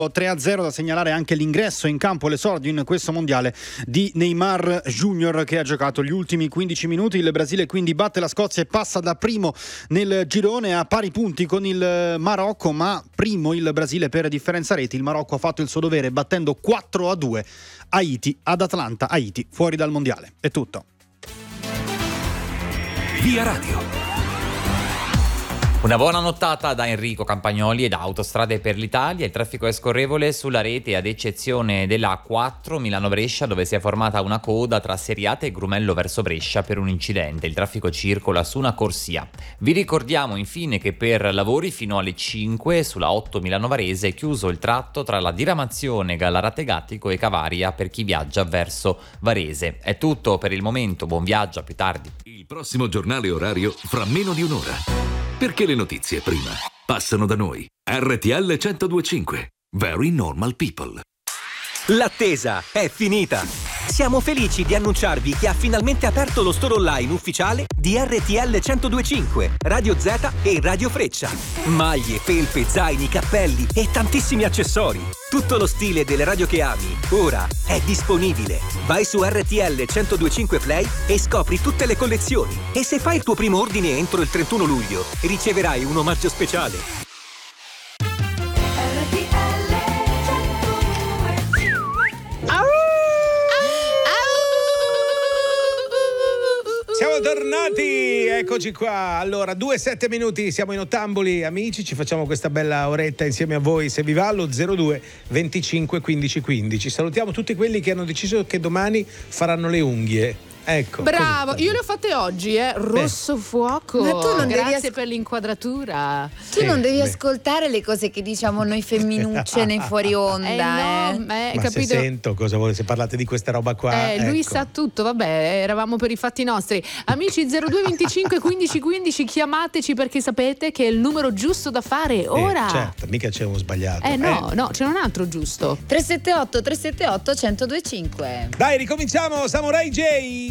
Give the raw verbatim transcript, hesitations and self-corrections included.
tre a zero, da segnalare anche l'ingresso in campo, l'esordio in questo mondiale di Neymar Junior, che ha giocato gli ultimi quindici minuti. Il Brasile quindi batte la Scozia e passa da primo nel girone a pari punti con il Marocco, ma primo il Brasile per differenza reti. Il Marocco ha fatto il suo dovere battendo quattro a due Haiti ad Atlanta. Haiti fuori dal mondiale. È tutto. Via Radio. Una buona nottata da Enrico Campagnoli e da Autostrade per l'Italia. Il traffico è scorrevole sulla rete ad eccezione della A quattro Milano-Brescia, dove si è formata una coda tra Seriate e Grumello verso Brescia per un incidente. Il traffico circola su una corsia. Vi ricordiamo infine che per lavori fino alle cinque sulla otto Milano-Varese è chiuso il tratto tra la diramazione Gallarate-Gattico e Cavaria per chi viaggia verso Varese. È tutto per il momento, buon viaggio, a più tardi. Il prossimo giornale orario fra meno di un'ora. Perché le notizie prima passano da noi. R T L centodue e cinque. Very normal people. L'attesa è finita. Siamo felici di annunciarvi che ha finalmente aperto lo store online ufficiale di R T L centodue e cinque, Radio Z e Radio Freccia. Maglie, felpe, zaini, cappelli e tantissimi accessori. Tutto lo stile delle radio che ami, ora è disponibile. Vai su R T L centodue e cinque Play e scopri tutte le collezioni. E se fai il tuo primo ordine entro il trentuno luglio, riceverai un omaggio speciale. Siamo tornati, eccoci qua. Allora, due sette minuti, siamo in Ottamboli, amici, ci facciamo questa bella oretta insieme a voi. Se vi va, allo zero due venticinque quindici quindici. Salutiamo tutti quelli che hanno deciso che domani faranno le unghie. Ecco, bravo, io le ho fatte oggi, eh. Rosso beh. Fuoco. Ma tu non Grazie devi as- per l'inquadratura. Tu sì, non devi beh. ascoltare le cose che diciamo noi femminucce nei fuori onda. Eh no, eh. eh, Ma capito? se sento cosa vuole, se parlate di questa roba qua. Eh, lui ecco. sa tutto, vabbè, eravamo per i fatti nostri. Amici, zero due venticinque quindici quindici, chiamateci perché sapete che è il numero giusto da fare ora. Eh, certo, mica c'è uno sbagliato. Eh no, eh. no, c'è un altro giusto. tre sette otto tre sette otto uno zero due cinque. Dai, ricominciamo, Samurai J.